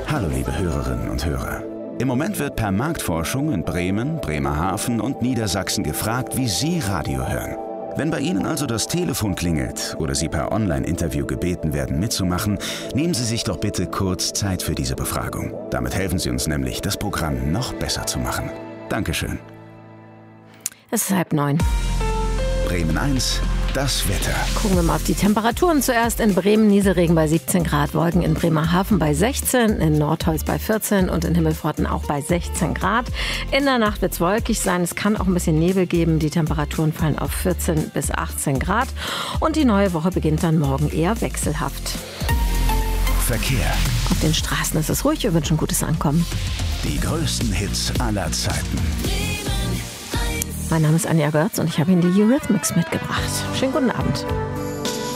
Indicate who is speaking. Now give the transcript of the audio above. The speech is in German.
Speaker 1: Hallo liebe Hörerinnen und Hörer. Im Moment wird per Marktforschung in Bremen, Bremerhaven und Niedersachsen gefragt, wie Sie Radio hören. Wenn bei Ihnen also das Telefon klingelt oder Sie per Online-Interview gebeten werden mitzumachen, nehmen Sie sich doch bitte kurz Zeit für diese Befragung. Damit helfen Sie uns nämlich, das Programm noch besser zu machen. Dankeschön.
Speaker 2: Es ist 8:30.
Speaker 1: Bremen 1, das Wetter.
Speaker 2: Gucken wir mal auf die Temperaturen. Zuerst in Bremen Nieselregen bei 17 Grad, Wolken in Bremerhaven bei 16, in Nordholz bei 14 und in Himmelpforten auch bei 16 Grad. In der Nacht wird es wolkig sein, es kann auch ein bisschen Nebel geben. Die Temperaturen fallen auf 14 bis 18 Grad und die neue Woche beginnt dann morgen eher wechselhaft.
Speaker 1: Verkehr.
Speaker 2: Auf den Straßen ist es ruhig, wir wünschen gutes Ankommen.
Speaker 1: Die größten Hits aller Zeiten.
Speaker 2: Mein Name ist Anja Görz und ich habe Ihnen die Eurythmics mitgebracht. Schönen guten Abend.